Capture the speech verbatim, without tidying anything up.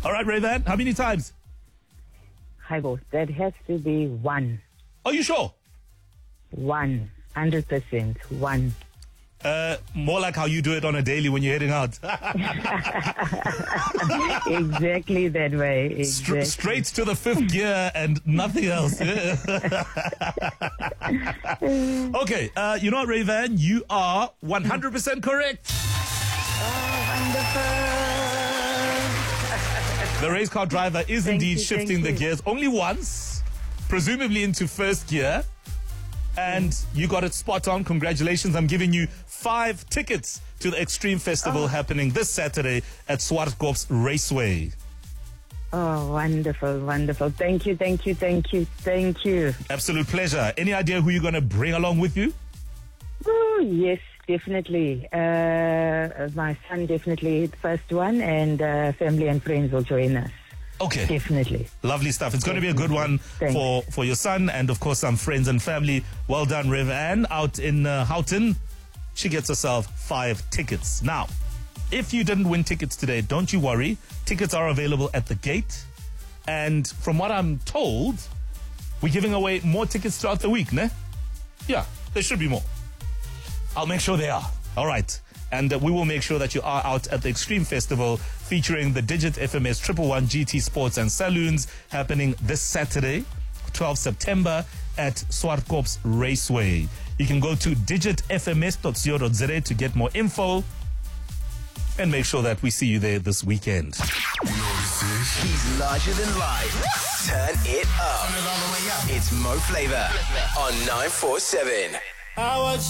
All right, Rayvan, how many times? Hi, boss. That has to be one. Are you sure? One. Hundred percent. One. Uh, more like how you do it on a daily when you're heading out. Exactly that way. Exactly. St- straight to the fifth gear and nothing else. Okay, uh, you know what, Rayvan? You are one hundred percent correct. Oh, wonderful. The race car driver is Thank indeed you, shifting thank the you. gears only once, presumably into first gear. And you got it spot on. Congratulations. I'm giving you five tickets to the Extreme Festival Oh. happening this Saturday at Swartkops Raceway. Oh, wonderful, wonderful. Thank you, thank you, thank you, thank you. Absolute pleasure. Any idea who you're going to bring along with you? Oh, yes, definitely. Uh, my son definitely the first one, and uh, family and friends will join us. Okay. Definitely. Lovely stuff. It's going to be a good one Thanks. for, for your son and, of course, some friends and family. Well done, Rev Ann, out in uh, Houghton. She gets herself five tickets. Now, if you didn't win tickets today, don't you worry. Tickets are available at the gate. And from what I'm told, we're giving away more tickets throughout the week, ne? Yeah, there should be more. I'll make sure they are. All right. And uh, we will make sure that you are out at the Extreme Festival featuring the Digit F M S one one one G T Sports and Saloons happening this Saturday, twelfth September at Swartkops Raceway. You can go to digit f m s dot co dot z a to get more info and make sure that we see you there this weekend. He's larger than life. Turn it up. It's Mo Flavor on nine four seven. I was